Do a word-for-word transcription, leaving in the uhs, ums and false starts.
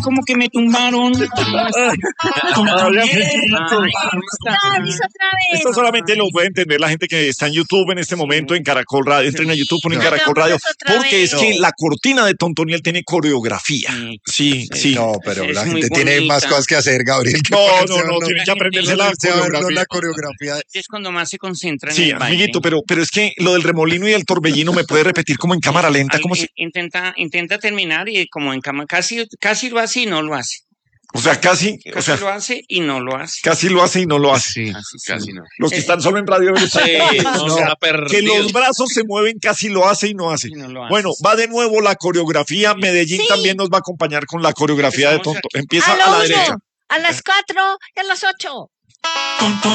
como que me tumbaron. Esto solamente lo puede entender la gente que está en YouTube en este momento, en Caracol Radio. Entren a YouTube, ponen Caracol Radio, porque es que la cortina de Tontoniel tiene coreografía. Sí, sí. No, pero la gente tiene más cosas que hacer, Gabriel. No, no, no, tiene que aprenderse la coreografía. La coreografía. Es cuando más se concentra en Sí, el baile. amiguito, pero, pero es que lo del remolino y el torbellino me puede repetir como en cámara lenta, como si... Intenta, intenta terminar y como en cámara, casi, casi lo hace y no lo hace. O sea, casi, Casi o sea, lo hace y no lo hace. casi lo hace y no lo hace. Sí, Casi, casi sí. no. Los que Eh, están solo en radio. Sí, no, No, está que perdido. los brazos se mueven, casi lo hace y no hace. Y no lo hace. Bueno, va de nuevo la coreografía. Medellín Sí. también nos va a acompañar con la coreografía de Empezamos Tonto. aquí. Empieza A a la lo derecha. uno, a las cuatro y a las ocho.